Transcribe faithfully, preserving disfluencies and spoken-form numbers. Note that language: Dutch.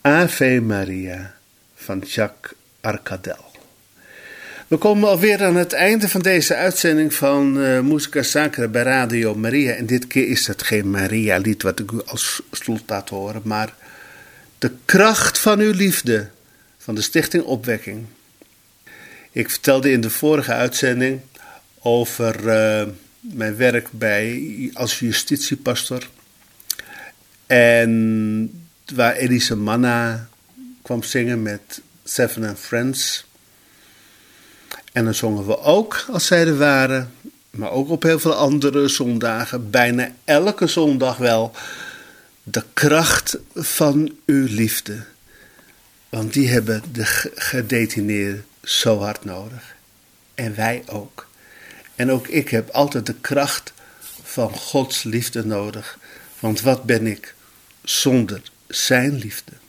Ave Maria van Jacques Arcadel. We komen alweer aan het einde van deze uitzending van uh, Musica Sacra bij Radio Maria. En dit keer is het geen Maria-lied wat ik u als slot laat horen, maar de kracht van uw liefde van de Stichting Opwekking. Ik vertelde in de vorige uitzending over uh, mijn werk bij, als justitiepastor. En waar Elise Manna kwam zingen met Seven and Friends. En dan zongen we ook, als zij er waren, maar ook op heel veel andere zondagen, bijna elke zondag wel, de kracht van uw liefde. Want die hebben de gedetineerden zo hard nodig. En wij ook. En ook ik heb altijd de kracht van Gods liefde nodig. Want wat ben ik zonder zijn liefde?